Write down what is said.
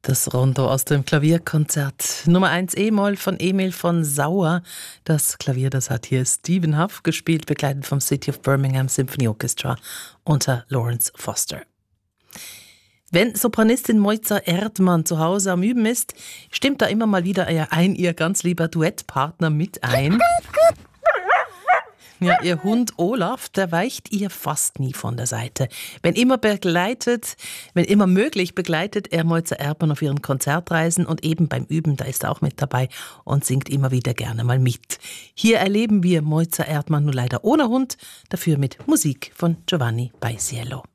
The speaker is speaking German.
Das Rondo aus dem Klavierkonzert Nummer 1 E-Moll von Emil von Sauer. Das Klavier, das hat hier Stephen Huff gespielt, begleitet vom City of Birmingham Symphony Orchestra unter Lawrence Foster. Wenn Sopranistin Mojca Erdmann zu Hause am Üben ist, stimmt da immer mal wieder ihr ganz lieber Duettpartner mit ein. Ja, ihr Hund Olaf, der weicht ihr fast nie von der Seite. Wenn immer möglich, begleitet er Mojca Erdmann auf ihren Konzertreisen und eben beim Üben, da ist er auch mit dabei und singt immer wieder gerne mal mit. Hier erleben wir Mojca Erdmann nur leider ohne Hund, dafür mit Musik von Giovanni Paisiello.